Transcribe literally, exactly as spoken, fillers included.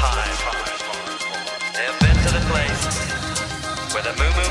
time. They have been to the place where the moo moo